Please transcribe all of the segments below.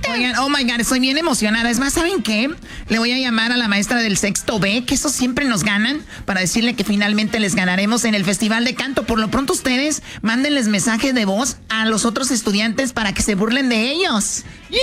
Oigan, oh my God, estoy bien emocionada. Es más, ¿saben qué? Le voy a llamar a la maestra del sexto B, que esos siempre nos ganan, para decirle que finalmente les ganaremos en el Festival de Canto. Por lo pronto ustedes mándenles mensajes de voz a los otros estudiantes para que se burlen de ellos. ¡Yeah!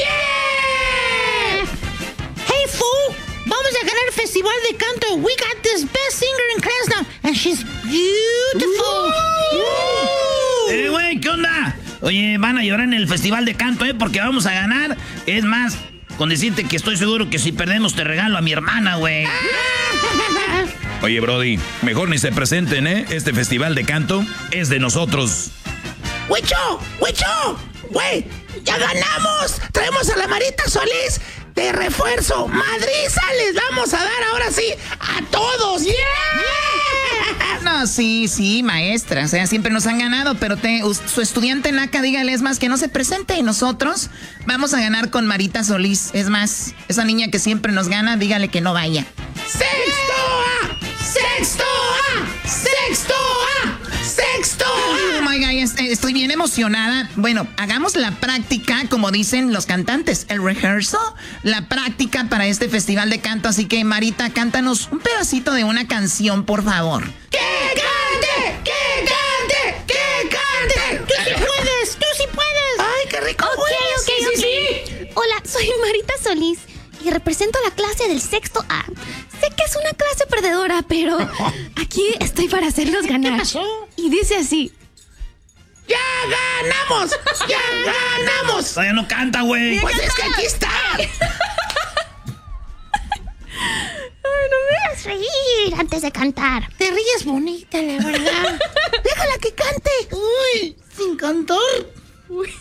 Hey, fool! Vamos a ganar el Festival de Canto. We got this best singer in class now, and she's beautiful. Güey, ¿qué onda? Oye, van a llorar en el Festival de Canto, porque vamos a ganar. Es más, con decirte que estoy seguro que si perdemos te regalo a mi hermana, güey. Oye, Brody, mejor ni se presenten, Este Festival de Canto es de nosotros. ¡Huicho! ¡Güey! ¡Ya ganamos! ¡Traemos a la Marita Solís de refuerzo! ¡Madriza les vamos a dar ahora sí a todos! ¡Yeah! No, sí, maestra. O sea, siempre nos han ganado, pero su estudiante naca, dígale, es más, que no se presente. Y nosotros vamos a ganar con Marita Solís. Es más, esa niña que siempre nos gana, dígale que no vaya. ¡Sexto A! ¡Sexto A! ¡Sexto A! ¡Sexto A! Oh my God, estoy bien emocionada. Bueno, hagamos la práctica, como dicen los cantantes, el rehearsal, la práctica para este Festival de Canto. Así que, Marita, cántanos un pedacito de una canción, por favor. ¡Que cante! ¡Que cante! ¡Que cante! ¡Tú sí puedes! ¡Tú sí puedes! ¡Ay, qué rico! Ok. Sí. Hola, soy Marita Solís y represento a la clase del sexto A. Sé que es una clase perdedora, pero aquí estoy para hacerlos ganar. ¿Qué pasó? Y dice así. ¡Ya ganamos! ¡Ya ganamos! Todavía no canta, güey. Pues es que aquí está. Ay, no me hagas reír antes de cantar. Te ríes bonita, la verdad. Déjala que cante. Uy, sin cantar.